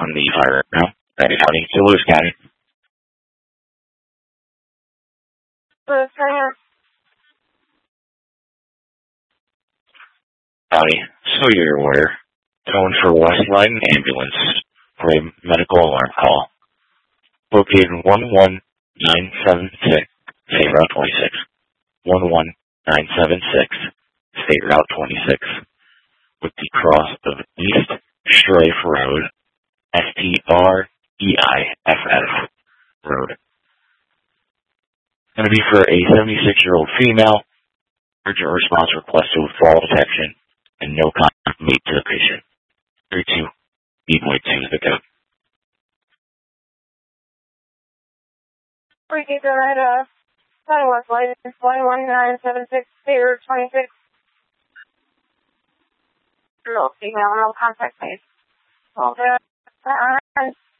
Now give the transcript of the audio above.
on the fire now. Ready, County to Lewis County. Lewis County. County, so you're aware, tone for Westline Ambulance for a medical alarm call. Located 11976, State Route 26. 11976, State Route 26. With the cross of East Strafe Road, STREIFF Road. Going to be for a 76-year-old female. Urgent response request to fall detection and no contact made to the patient. 32 B.2 is the code. Repeat the right, Sunwest license 11976, State Route 26. No female, no contact, please. Hold it.